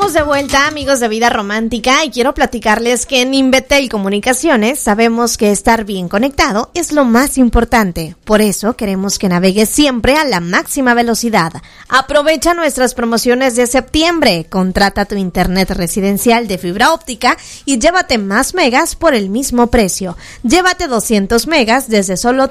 Estamos de vuelta, amigos de Vida Romántica, y quiero platicarles que en Invetel Comunicaciones sabemos que estar bien conectado es lo más importante. Por eso queremos que navegues siempre a la máxima velocidad. Aprovecha nuestras promociones de septiembre. Contrata tu internet residencial de fibra óptica y llévate más megas por el mismo precio. Llévate 200 megas desde solo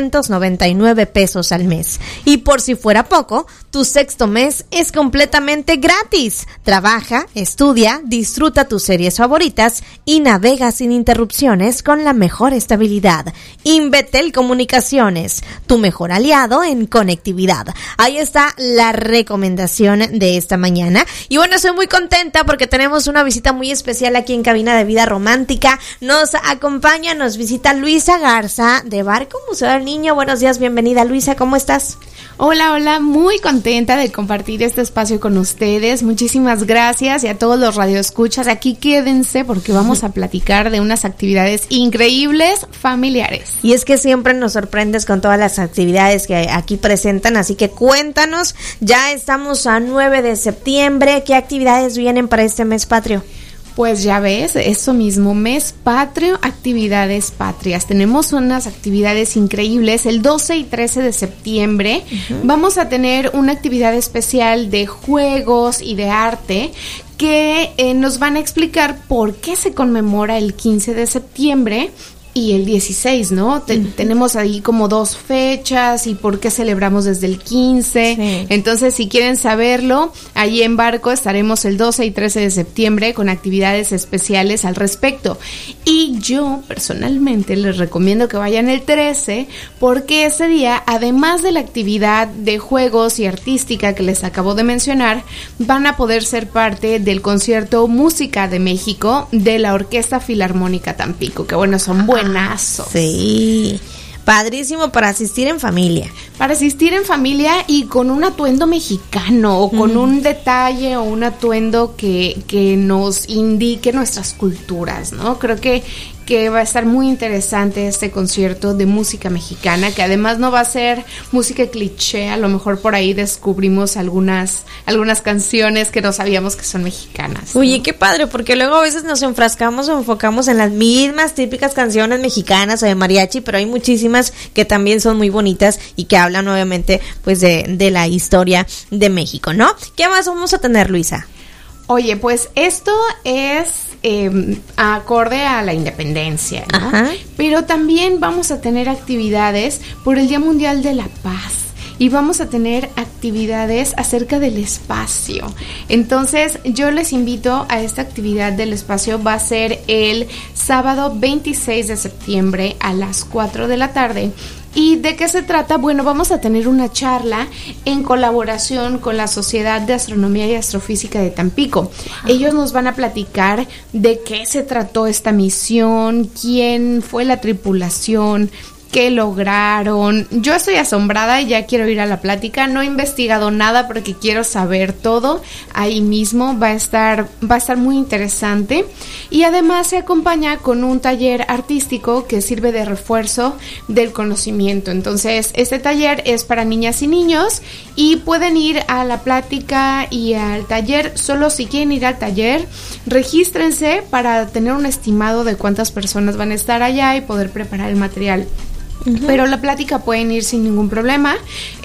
399 pesos al mes. Y por si fuera poco, tu sexto mes es completamente gratis. Trabaja, estudia, disfruta tus series favoritas y navega sin interrupciones con la mejor estabilidad. Invetel Comunicaciones, tu mejor aliado en conectividad. Ahí está la recomendación de esta mañana. Y bueno, estoy muy contenta porque tenemos una visita muy especial aquí en Cabina de Vida Romántica. Nos acompaña, nos visita Luisa Garza de Barco Museo del Niño. Buenos días, bienvenida Luisa, ¿cómo estás? Hola, muy contenta de compartir este espacio con ustedes. Muchísimas gracias, y a todos los radioescuchas, aquí quédense porque vamos a platicar de unas actividades increíbles familiares. Y es que siempre nos sorprendes con todas las actividades que aquí presentan, así que cuéntanos, ya estamos a 9 de septiembre, ¿qué actividades vienen para este mes patrio? Pues ya ves, eso mismo, mes patrio, actividades patrias. Tenemos unas actividades increíbles. El 12 y 13 de septiembre vamos a tener una actividad especial de juegos y de arte que nos van a explicar por qué se conmemora el 15 de septiembre y el 16, ¿no? Tenemos ahí como dos fechas y por qué celebramos desde el 15. Sí. Entonces, si quieren saberlo, ahí en Barco estaremos el 12 y 13 de septiembre con actividades especiales al respecto. Y yo, personalmente, les recomiendo que vayan el 13 porque ese día, además de la actividad de juegos y artística que les acabo de mencionar, van a poder ser parte del concierto Música de México de la Orquesta Filarmónica Tampico, que bueno, son buenazos. Sí, padrísimo para asistir en familia. Para asistir en familia y con un atuendo mexicano o con un detalle o un atuendo que nos indique nuestras culturas, ¿no? Creo que va a estar muy interesante este concierto de música mexicana, que además no va a ser música cliché, a lo mejor por ahí descubrimos algunas canciones que no sabíamos que son mexicanas, ¿no? Oye, qué padre, porque luego a veces nos enfrascamos o enfocamos en las mismas típicas canciones mexicanas o de mariachi, pero hay muchísimas que también son muy bonitas y que hablan obviamente pues de la historia de México, ¿no? ¿Qué más vamos a tener, Luisa? Oye, pues esto es acorde a la independencia, ¿no? Ajá. Pero también vamos a tener actividades por el Día Mundial de la Paz y vamos a tener actividades acerca del espacio. Entonces, yo les invito a esta actividad del espacio. Va a ser el sábado 26 de septiembre a las 4 de la tarde. ¿Y de qué se trata? Bueno, vamos a tener una charla en colaboración con la Sociedad de Astronomía y Astrofísica de Tampico. Ellos nos van a platicar de qué se trató esta misión, quién fue la tripulación, qué lograron. Yo estoy asombrada y ya quiero ir a la plática. No he investigado nada porque quiero saber todo. Ahí mismo va a estar muy interesante. Y además se acompaña con un taller artístico que sirve de refuerzo del conocimiento. Entonces, este taller es para niñas y niños y pueden ir a la plática y al taller. Solo si quieren ir al taller, regístrense para tener un estimado de cuántas personas van a estar allá y poder preparar el material. Pero la plática pueden ir sin ningún problema.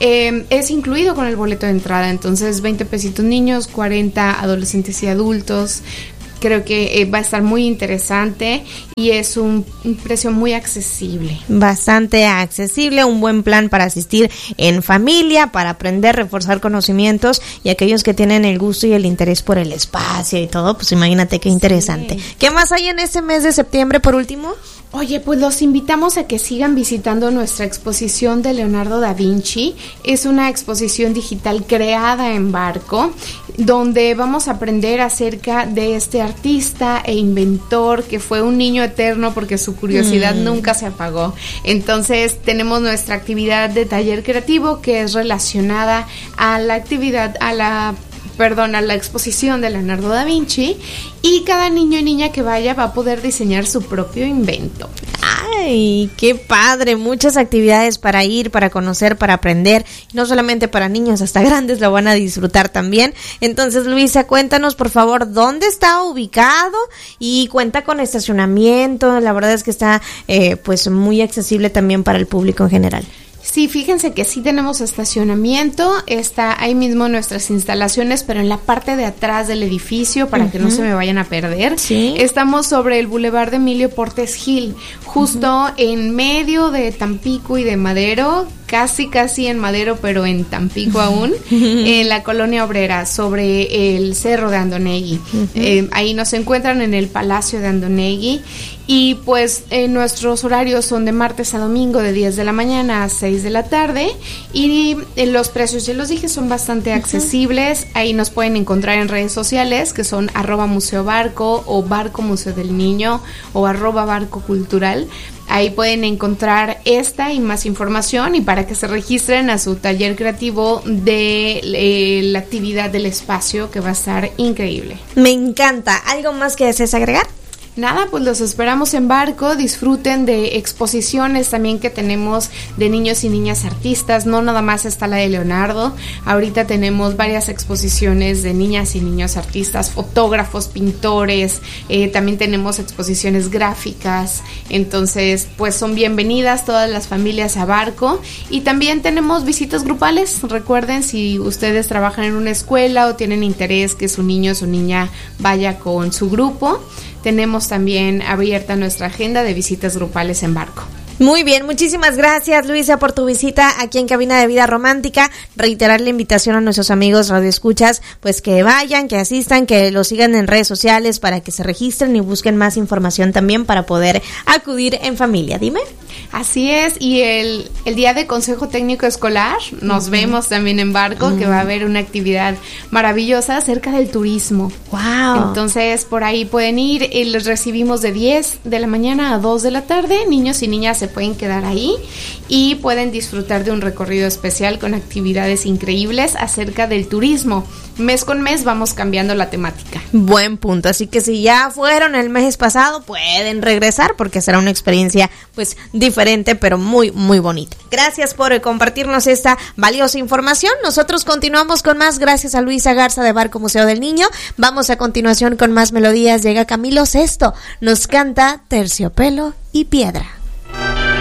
Es incluido con el boleto de entrada, entonces 20 pesitos niños, 40 adolescentes y adultos. Creo que va a estar muy interesante y es un precio muy accesible. Bastante accesible, un buen plan para asistir en familia, para aprender, reforzar conocimientos, y aquellos que tienen el gusto y el interés por el espacio y todo, pues imagínate qué interesante. Sí. ¿Qué más hay en este mes de septiembre por último? Oye, pues los invitamos a que sigan visitando nuestra exposición de Leonardo da Vinci. Es una exposición digital creada en Barco, donde vamos a aprender acerca de este artista e inventor que fue un niño eterno porque su curiosidad nunca se apagó. Entonces tenemos nuestra actividad de taller creativo que es relacionada a la actividad, a la exposición de Leonardo da Vinci, y cada niño y niña que vaya va a poder diseñar su propio invento. Ay, qué padre, muchas actividades para ir, para conocer, para aprender, no solamente para niños, hasta grandes lo van a disfrutar también. Entonces, Luisa, cuéntanos por favor dónde está ubicado y cuenta con estacionamiento. La verdad es que está pues muy accesible también para el público en general. Sí, fíjense que sí tenemos estacionamiento, está ahí mismo nuestras instalaciones, pero en la parte de atrás del edificio para que no se me vayan a perder. ¿Sí? Estamos sobre el Boulevard de Emilio Portes Gil, justo en medio de Tampico y de Madero, casi en Madero, pero en Tampico aún, en la Colonia Obrera, sobre el Cerro de Andonegui. Ahí nos encuentran en el Palacio de Andonegui. Y pues nuestros horarios son de martes a domingo de 10 de la mañana a 6 de la tarde y los precios, ya los dije, son bastante accesibles. Ahí nos pueden encontrar en redes sociales que son @museobarco o Barco Museo del Niño o @barcocultural. Ahí pueden encontrar esta y más información y para que se registren a su taller creativo de la actividad del espacio, que va a estar increíble. Me encanta. ¿Algo más que desees agregar? Nada, pues los esperamos en Barco, disfruten de exposiciones también que tenemos de niños y niñas artistas, no nada más está la de Leonardo, ahorita tenemos varias exposiciones de niñas y niños artistas, fotógrafos, pintores, también tenemos exposiciones gráficas, entonces pues son bienvenidas todas las familias a Barco y también tenemos visitas grupales, recuerden si ustedes trabajan en una escuela o tienen interés que su niño o su niña vaya con su grupo, tenemos también abierta nuestra agenda de visitas grupales en Barco. Muy bien, muchísimas gracias Luisa por tu visita aquí en Cabina de Vida Romántica. Reiterar la invitación a nuestros amigos radioescuchas, pues que vayan, que asistan, que lo sigan en redes sociales para que se registren y busquen más información también para poder acudir en familia. Dime. Así es, y el día de Consejo Técnico Escolar nos vemos también en Barco, que va a haber una actividad maravillosa acerca del turismo. Wow. Entonces por ahí pueden ir y les recibimos de 10 de la mañana a 2 de la tarde, niños y niñas se pueden quedar ahí y pueden disfrutar de un recorrido especial con actividades increíbles acerca del turismo. Mes con mes vamos cambiando la temática. Buen punto, así que si ya fueron el mes pasado pueden regresar porque será una experiencia pues diferente pero muy muy bonita. Gracias por compartirnos esta valiosa información. Nosotros continuamos con más, gracias a Luisa Garza de Barco Museo del Niño. Vamos a continuación con más melodías. Llega Camilo Sesto, nos canta Terciopelo y Piedra.